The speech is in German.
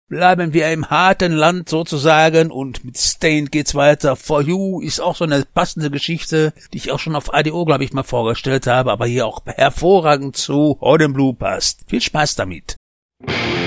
bleiben wir im harten Land sozusagen und mit Stained geht's weiter. For You ist auch so eine passende Geschichte, die ich auch schon auf ADO, glaube ich, mal vorgestellt habe, aber hier auch hervorragend zu Horn in Blue passt. Viel Spaß damit.